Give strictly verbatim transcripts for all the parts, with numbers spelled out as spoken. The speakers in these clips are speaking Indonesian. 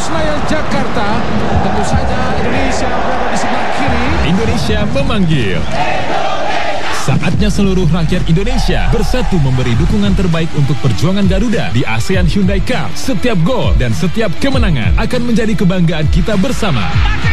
Senayan, Jakarta. Tentu saja Indonesia berada di sebelah kiri. Indonesia memanggil. Saatnya seluruh rakyat Indonesia bersatu memberi dukungan terbaik untuk perjuangan Garuda di ASEAN Hyundai Cup. Setiap gol dan setiap kemenangan akan menjadi kebanggaan kita bersama.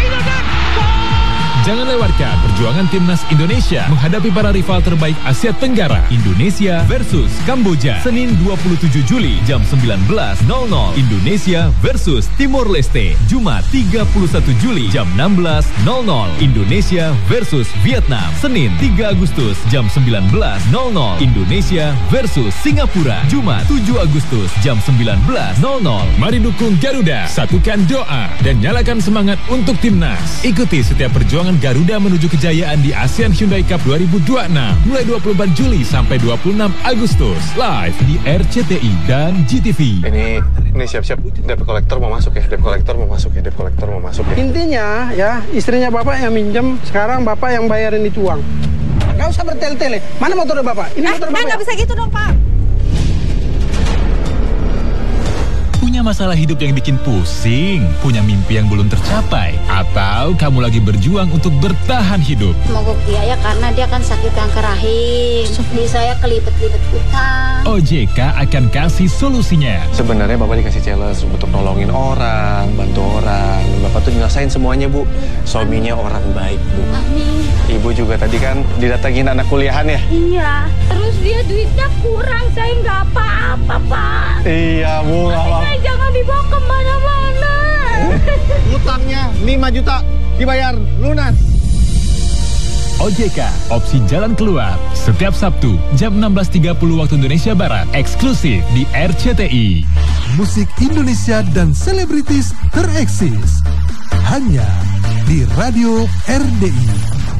Jangan lewatkan perjuangan timnas Indonesia menghadapi para rival terbaik Asia Tenggara. Indonesia versus Kamboja, Senin dua puluh tujuh Juli jam sembilan belas nol nol. Indonesia versus Timor Leste, Jumat tiga puluh satu Juli jam enam belas nol nol. Indonesia versus Vietnam, Senin tiga Agustus jam sembilan belas nol nol. Indonesia versus Singapura, Jumat tujuh Agustus jam sembilan belas nol nol. Mari dukung Garuda, satukan doa dan nyalakan semangat untuk timnas. Ikuti setiap perjuangan Garuda menuju kejayaan di ASEAN Hyundai Cup dua ribu dua puluh enam mulai dua puluh empat Juli sampai dua puluh enam Agustus, live di R C T I dan G T V. Ini ini siap-siap debt collector mau masuk ya, debt collector mau masuk ya, debt collector mau masuk ya. Intinya ya, istrinya bapak yang minjem, sekarang bapak yang bayarin itu uang. Gak usah bertele-tele. Mana motor bapak? Ini eh, motor bapak. Nggak bisa gitu dong, Pak. Punya masalah hidup yang bikin pusing? Punya mimpi yang belum tercapai? Atau kamu lagi berjuang untuk bertahan hidup? Mogok biaya karena dia kan sakit kanker rahim. Jadi saya kelibet-libet utang. O J K akan kasih solusinya. Sebenarnya Bapak dikasih challenge untuk nolongin orang, bantu orang. Dan Bapak tuh nyelesain semuanya, Bu. Suaminya orang baik, Bu. Amin. Ibu juga tadi kan didatengin anak kuliahan ya? Iya. Terus dia duitnya kurang, saya nggak apa-apa, Pak. Iya, Bu. Saya jangan dibawa kemana-mana. Utangnya lima juta dibayar lunas. O J K, opsi jalan keluar. Setiap Sabtu, jam enam belas tiga puluh waktu Indonesia Barat. Eksklusif di R C T I. Musik Indonesia dan selebritis tereksis. Hanya di Radio R D I.